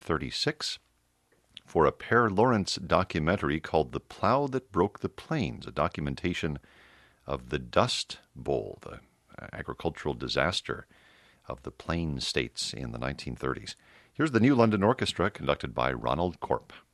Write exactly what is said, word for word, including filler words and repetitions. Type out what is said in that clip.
thirty-six for a Per Lawrence documentary called The Plow That Broke the Plains, a documentation of the Dust Bowl, the agricultural disaster of the Plain States in the nineteen thirties. Here's the New London Orchestra, conducted by Ronald Corp.